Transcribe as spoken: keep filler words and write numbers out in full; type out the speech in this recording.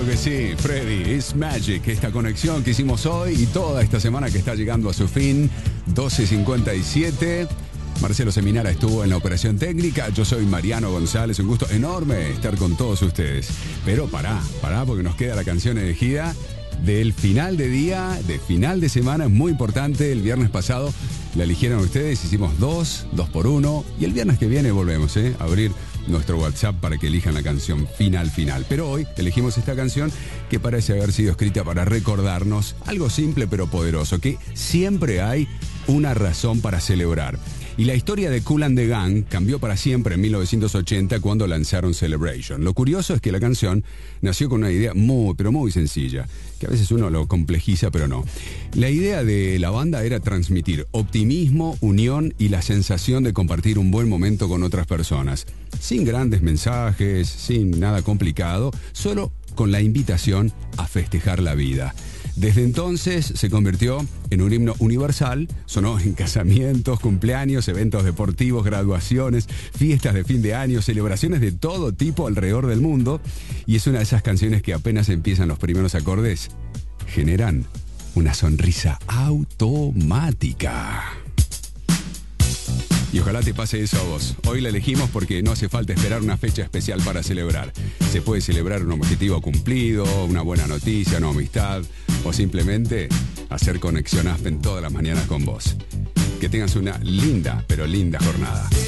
que sí, Freddy, it's magic. Esta conexión que hicimos hoy y toda esta semana que está llegando a su fin, doce cincuenta y siete. Marcelo Seminara estuvo en la operación técnica. Yo soy Mariano González. Un gusto enorme estar con todos ustedes. Pero pará, pará, porque nos queda la canción elegida del final de día, de final de semana. Es muy importante. El viernes pasado la eligieron ustedes. Hicimos dos, dos por uno. Y el viernes que viene volvemos, ¿eh? a abrir nuestro WhatsApp para que elijan la canción final, final. Pero hoy elegimos esta canción que parece haber sido escrita para recordarnos algo simple pero poderoso, que siempre hay una razón para celebrar. Y la historia de Kool and the Gang cambió para siempre en mil novecientos ochenta cuando lanzaron Celebration. Lo curioso es que la canción nació con una idea muy, pero muy sencilla, que a veces uno lo complejiza, pero no. La idea de la banda era transmitir optimismo, unión y la sensación de compartir un buen momento con otras personas. Sin grandes mensajes, sin nada complicado, solo con la invitación a festejar la vida. Desde entonces se convirtió en un himno universal, sonó en casamientos, cumpleaños, eventos deportivos, graduaciones, fiestas de fin de año, celebraciones de todo tipo alrededor del mundo, y es una de esas canciones que apenas empiezan los primeros acordes, generan una sonrisa automática. Y ojalá te pase eso a vos. Hoy la elegimos porque no hace falta esperar una fecha especial para celebrar. Se puede celebrar un objetivo cumplido, una buena noticia, una amistad, o simplemente hacer conexión Aspen todas las mañanas con vos. Que tengas una linda, pero linda jornada.